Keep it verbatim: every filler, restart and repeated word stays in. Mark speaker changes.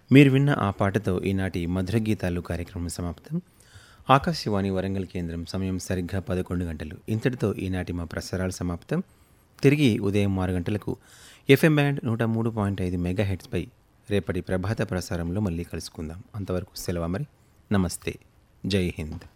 Speaker 1: మీరు విన్న ఆ పాటతో ఈనాటి మధుర గీతాలు కార్యక్రమం సమాప్తం. ఆకాశవాణి వరంగల్ కేంద్రం సమయం సరిగ్గా పదకొండు గంటలు. ఇంతటితో ఈనాటి మా ప్రసారాలు సమాప్తం. తిరిగి ఉదయం ఆరు గంటలకు ఎఫ్ఎం బ్యాండ్ నూట మూడు పాయింట్ ఐదు మెగా హెడ్స్పై రేపటి ప్రభాత ప్రసారంలో మళ్ళీ కలుసుకుందాం. అంతవరకు సెలవు మరి. నమస్తే. జై హింద్.